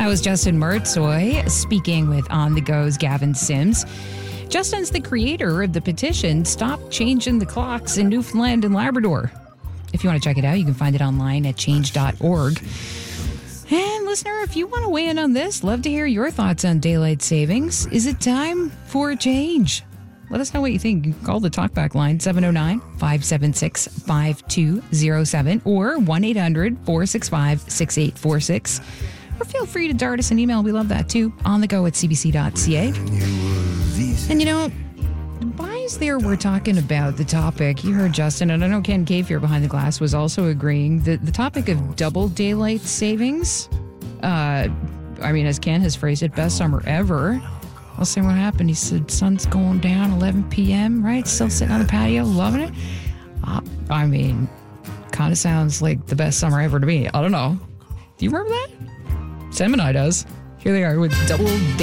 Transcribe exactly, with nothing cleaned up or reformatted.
That was Justin Martsoy speaking with On The Go's Gavin Sims. Justin's the creator of the petition, Stop Changing the Clocks in Newfoundland and Labrador. If you want to check it out, you can find it online at change dot org. And listener, if you want to weigh in on this, love to hear your thoughts on daylight savings. Is it time for a change? Let us know what you think. You can call the talkback line seven oh nine, five seven six, five two oh seven or one eight hundred, four six five, six eight four six. Or feel free to dart us an email. We love that too. On the go at c b c dot c a. And you know, why is there we're talking about the topic? You heard Justin, and I know Ken Cave here behind the glass was also agreeing that the topic of double daylight savings, uh, I mean, as Ken has phrased it, best summer ever. I'll say what happened. He said, sun's going down, eleven p.m., right? Still sitting on the patio, loving it. Uh, I mean, kind of sounds like the best summer ever to me. I don't know. Do you remember that? Seminai does. Here they are with double day.